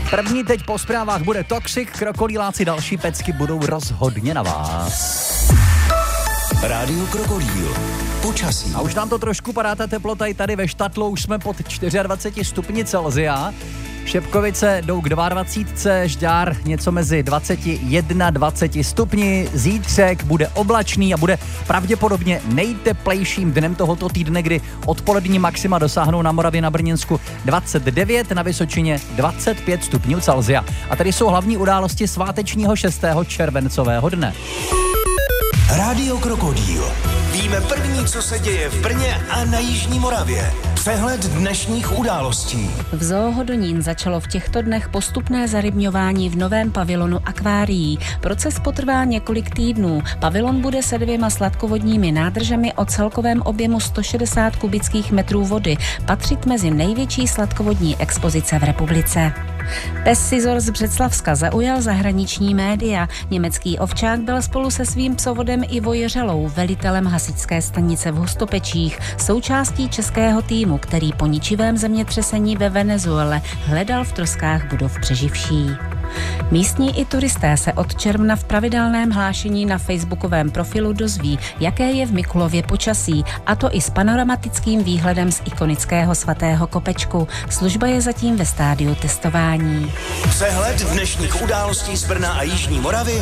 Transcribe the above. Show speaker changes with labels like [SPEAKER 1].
[SPEAKER 1] První teď po zprávách bude Toxic, krokodýláci, další pecky budou rozhodně na vás.
[SPEAKER 2] Rádio Krokodýl. Počasí.
[SPEAKER 1] A už nám to trošku padá ta teplota i tady ve Štatlu, už jsme pod 24 stupni Celsia. Šepkovice jdou k 22, Žďár něco mezi 21-20 stupni, zítřek bude oblačný a bude pravděpodobně nejteplejším dnem tohoto týdne, kdy odpolední maxima dosáhnou na Moravě, na Brněnsku 29, na Vysočině 25 stupňů Celsia. A tady jsou hlavní události svátečního 6. červencového dne.
[SPEAKER 2] Rádio Krokodýl. Víme první, co se děje v Brně a na Jižní Moravě. Přehled dnešních událostí.
[SPEAKER 3] V Zoo Hodonín začalo v těchto dnech postupné zarybňování v novém pavilonu akvárií. Proces potrvá několik týdnů. Pavilon bude se 2 sladkovodními nádržemi o celkovém objemu 160 kubických metrů vody patřit mezi největší sladkovodní expozice v republice. Pes Scissor z Břeclavska zaujal zahraniční média. Německý ovčák byl spolu se svým psovodem Ivo Jeřelou, velitelem hasičské stanice v Hustopečích, součástí českého týmu, který po ničivém zemětřesení ve Venezuele hledal v troskách budov přeživší. Místní i turisté se od června v pravidelném hlášení na facebookovém profilu dozví, jaké je v Mikulově počasí, a to i s panoramatickým výhledem z ikonického Svatého Kopečku. Služba je zatím ve stádiu testování.
[SPEAKER 2] Přehled dnešních událostí z Brna a Jižní Moravy